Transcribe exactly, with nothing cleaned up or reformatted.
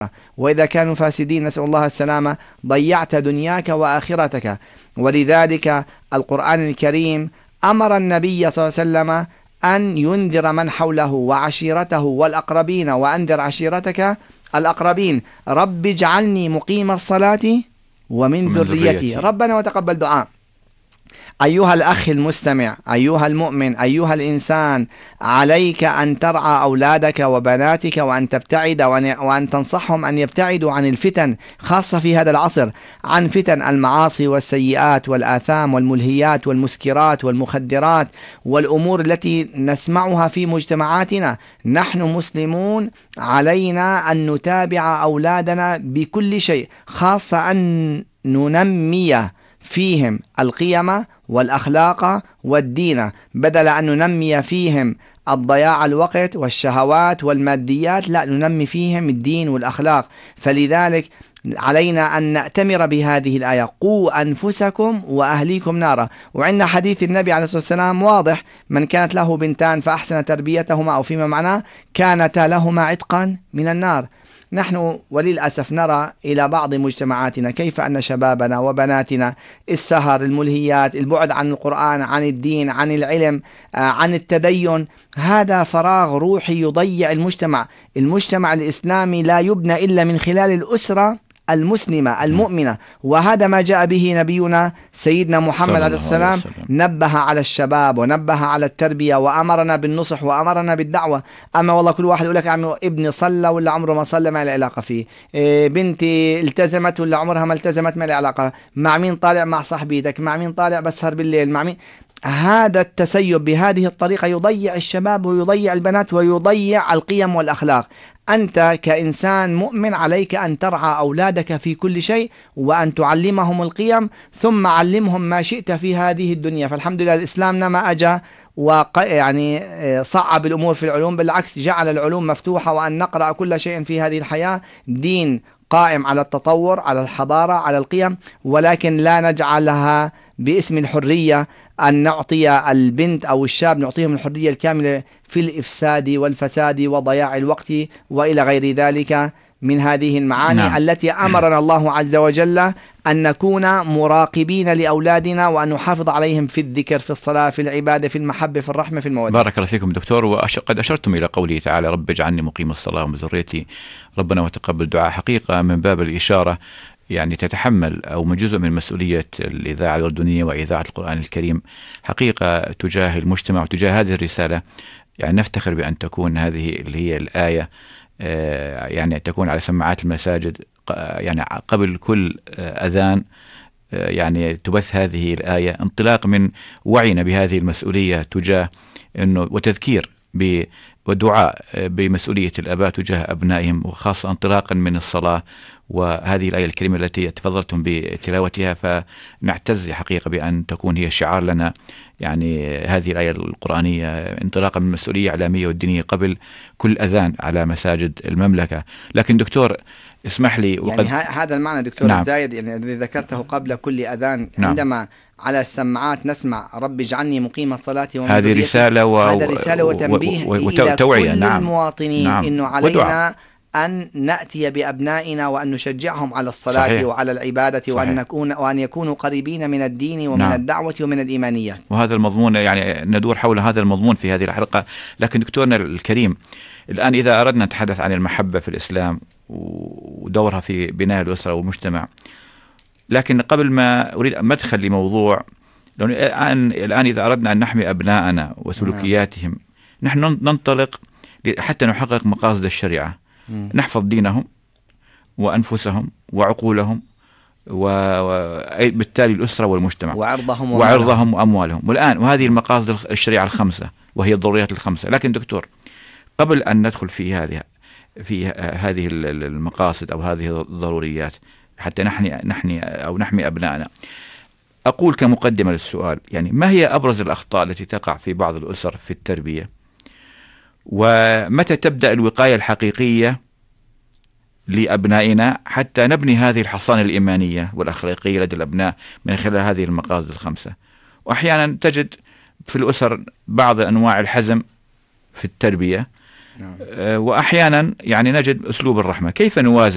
وإذا كانوا فاسدين نسأل الله السلامة ضيعت دنياك وآخرتك. ولذلك القرآن الكريم أمر النبي صلى الله عليه وسلم أن ينذر من حوله وعشيرته والأقربين، وأنذر عشيرتك الأقربين. رب اجعلني مقيم الصلاة ومن ذريتي ربنا وتقبل دعاء. أيها الأخ المستمع، أيها المؤمن، أيها الإنسان، عليك أن ترعى أولادك وبناتك وأن تبتعد وأن تنصحهم أن يبتعدوا عن الفتن، خاصة في هذا العصر، عن فتن المعاصي والسيئات والآثام والملهيات والمسكرات والمخدرات والأمور التي نسمعها في مجتمعاتنا. نحن مسلمون، علينا أن نتابع أولادنا بكل شيء، خاصة أن ننمي فيهم القيم والأخلاق والدين، بدل أن ننمي فيهم الضياع الوقت والشهوات والماديات، لا، ننمي فيهم الدين والأخلاق. فلذلك علينا أن نأتمر بهذه الآية: قوا أنفسكم وأهليكم نارا. وعندنا حديث النبي عليه الصلاة والسلام واضح: من كانت له بنتان فأحسن تربيتهما أو فيما معناه كانتا لهما عتقا من النار. نحن وللأسف نرى إلى بعض مجتمعاتنا كيف أن شبابنا وبناتنا السهر، الملهيات، البعد عن القرآن، عن الدين، عن العلم، عن التدين، هذا فراغ روحي يضيع المجتمع. المجتمع الإسلامي لا يبنى إلا من خلال الأسرة المسلمة المؤمنة، وهذا ما جاء به نبينا سيدنا محمد عليه السلام. نبه على الشباب ونبه على التربية وأمرنا بالنصح وأمرنا بالدعوة. أما والله كل واحد يقول لك عمي ابني صلى ولا عمره ما صلى، ما له علاقة فيه. إيه بنتي التزمت ولا عمرها ما التزمت، ما له علاقة. مع مين طالع؟ مع صاحبيتك. مع مين طالع؟ بسهر بالليل. مع مين؟ هذا التسيب بهذه الطريقة يضيع الشباب ويضيع البنات ويضيع القيم والأخلاق. أنت كإنسان مؤمن عليك أن ترعى أولادك في كل شيء وأن تعلمهم القيم، ثم علمهم ما شئت في هذه الدنيا. فالحمد لله الإسلام ما أجى وق... يعني صعب الأمور في العلوم، بالعكس جعل العلوم مفتوحة، وأن نقرأ كل شيء في هذه الحياة. دين قائم على التطور، على الحضارة، على القيم، ولكن لا نجعلها باسم الحرية، أن نعطي البنت أو الشاب نعطيهم الحرية الكاملة في الإفساد والفساد وضياع الوقت وإلى غير ذلك من هذه المعاني. نعم. التي أمرنا الله عز وجل أن نكون مراقبين لأولادنا وأن نحافظ عليهم في الذكر، في الصلاة، في العبادة، في المحبة، في الرحمة، في المودة. بارك الله فيكم دكتور. وقد أشرتم إلى قوله تعالى: رب اجعلني مقيم الصلاة ومن ذريتي ربنا وتقبل دعاء. حقيقة من باب الإشارة يعني تتحمل أو من جزء من مسؤولية الإذاعة الأردنية وإذاعة القرآن الكريم حقيقة تجاه المجتمع وتجاه هذه الرسالة. يعني نفتخر بأن تكون هذه اللي هي الآية يعني تكون على سماعات المساجد، يعني قبل كل أذان يعني تبث هذه الآية، انطلاق من وعينا بهذه المسؤولية تجاه إنه وتذكير ب ودعاء بمسؤولية الآباء تجاه أبنائهم، وخاصة انطلاقا من الصلاة وهذه الآية الكريمة التي تفضلتم بتلاوتها. فنعتز حقيقة بأن تكون هي شعار لنا، يعني هذه الآية القرآنية انطلاقا من المسؤولية الإعلامية والدينية قبل كل أذان على مساجد المملكة. لكن دكتور اسمح لي، وقد يعني هذا المعنى دكتور نعم. زايد يعني الذي ذكرته قبل كل أذان، نعم. عندما على السماعات نسمع رب اجعلني مقيم الصلاة ومن هذه رسالة و... هذا رسالة وتنبيه و... و... إلى كل نعم. المواطنين نعم. إنه علينا ودعا. أن نأتي بأبنائنا وأن نشجعهم على الصلاة صحيح. وعلى العبادة صحيح. وأن نكون وأن يكونوا قريبين من الدين ومن نعم. الدعوة ومن الإيمانيات. وهذا المضمون يعني ندور حول هذا المضمون في هذه الحلقة. لكن دكتورنا الكريم، الآن إذا أردنا نتحدث عن المحبة في الإسلام ودورها في بناء الأسرة والمجتمع، لكن قبل ما أريد مدخل لموضوع، لأن الآن الآن إذا أردنا أن نحمي أبناءنا وسلوكياتهم، نحن ننطلق حتى نحقق مقاصد الشريعة، نحفظ دينهم وأنفسهم وعقولهم وبالتالي الأسرة والمجتمع وعرضهم وعرضهم وأموالهم. والآن وهذه المقاصد الشريعة الخمسة وهي الضروريات الخمسة. لكن دكتور، قبل أن ندخل في هذه في هذه المقاصد أو هذه الضروريات حتى نحمي نحمي أو نحمي أبنائنا، أقول كمقدمة للسؤال، يعني ما هي أبرز الأخطاء التي تقع في بعض الأسر في التربية؟ ومتى تبدأ الوقاية الحقيقية لأبنائنا حتى نبني هذه الحصانة الإيمانية والأخلاقية لدى الأبناء من خلال هذه المقاصد الخمسة؟ وأحيانا تجد في الأسر بعض أنواع الحزم في التربية، وأحيانا يعني نجد أسلوب الرحمة. كيف نوازن